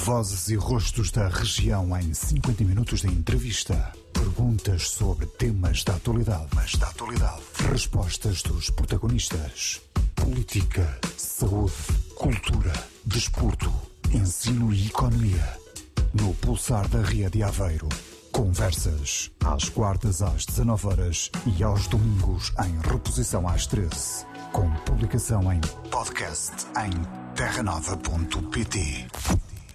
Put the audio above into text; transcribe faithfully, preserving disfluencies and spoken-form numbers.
Vozes e rostos da região em cinquenta minutos de entrevista. Perguntas sobre temas da atualidade. Mas da atualidade. Respostas dos protagonistas. Política, saúde, cultura, desporto, ensino e economia. No Pulsar da Ria de Aveiro. Conversas às quartas às dezanove horas e aos domingos em reposição às treze. Com publicação em podcast em terra nova ponto pt.